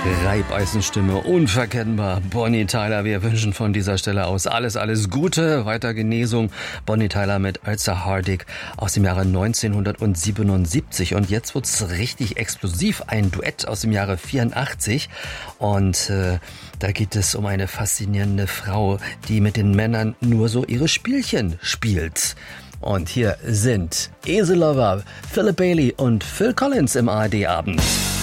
Reibeisenstimme, unverkennbar. Bonnie Tyler, wir wünschen von dieser Stelle aus alles Gute, weiter Genesung. Bonnie Tyler mit Elsa Hardig aus dem Jahre 1977. Und jetzt wird's richtig explosiv, ein Duett aus dem Jahre 84. Und da geht es um eine faszinierende Frau, die mit den Männern nur so ihre Spielchen spielt. Und hier sind Easy Lover, Philip Bailey und Phil Collins im ARD-Abend.